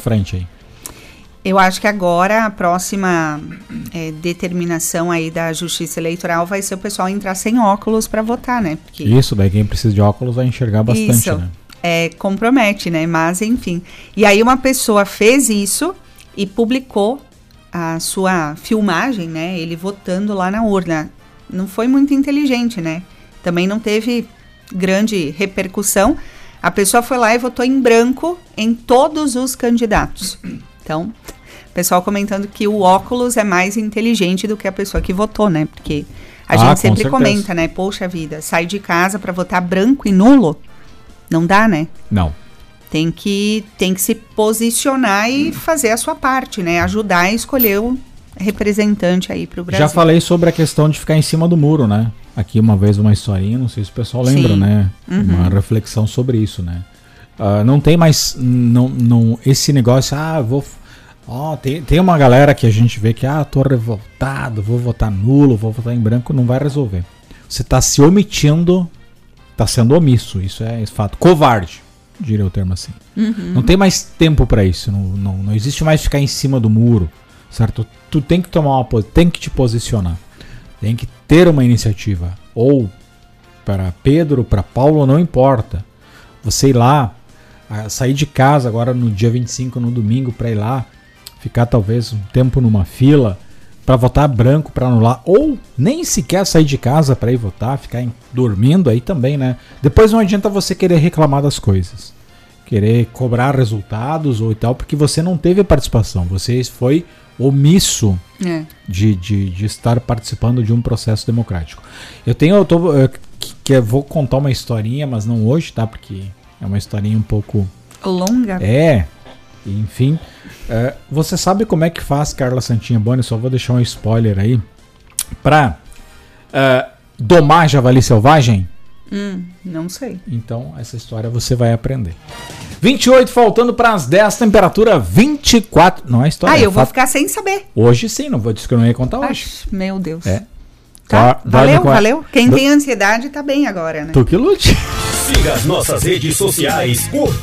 frente aí? Eu acho que agora a próxima determinação aí da Justiça Eleitoral vai ser o pessoal entrar sem óculos para votar, né? Porque Isso, daí quem precisa de óculos vai enxergar bastante, isso, né? Compromete, né? Mas, enfim. E aí uma pessoa fez isso e publicou a sua filmagem, né? Ele votando lá na urna. Não foi muito inteligente, né? Também não teve grande repercussão. A pessoa foi lá e votou em branco em todos os candidatos. Então, o pessoal comentando que o óculos é mais inteligente do que a pessoa que votou, né? Porque a gente sempre comenta, né? Poxa vida, sai de casa para votar branco e nulo? Não dá, né? Não. Tem que se posicionar e fazer a sua parte, né? Ajudar a escolher o representante aí pro Brasil. Já falei sobre a questão de ficar em cima do muro, né? Aqui uma vez uma historinha, não sei se o pessoal lembra, Sim. né? Uma reflexão sobre isso, né? Não tem mais esse negócio, tem uma galera que a gente vê que, tô revoltado, vou votar nulo, vou votar em branco, não vai resolver. Você tá se omitindo, tá sendo omisso, isso é fato. Covarde, diria o termo assim. Não tem mais tempo para isso, não existe mais ficar em cima do muro, certo? Tu tem que tem que te posicionar, tem que ter uma iniciativa, ou para Pedro, para Paulo, não importa. Você ir lá, sair de casa agora no dia 25, no domingo, para ir lá, ficar talvez um tempo numa fila, para votar branco, para anular, ou nem sequer sair de casa para ir votar, ficar dormindo aí também, né? Depois não adianta você querer reclamar das coisas, querer cobrar resultados ou e tal, porque você não teve participação, você foi omisso de estar participando de um processo democrático. Eu vou contar uma historinha, mas não hoje, tá? Porque é uma historinha um pouco longa. Enfim. Você sabe como é que faz, Carla Santinha Boni? Só vou deixar um spoiler aí. Pra domar javali selvagem? Não sei. Então, essa história você vai aprender. 28, faltando para as 10, temperatura 24. Não é história. Eu vou ficar sem saber. Hoje sim, não vou dizer que eu não ia contar hoje. Meu Deus. Tá, valeu. Quem tem ansiedade tá bem agora, né? Tu que lute. Siga as nossas redes sociais, curta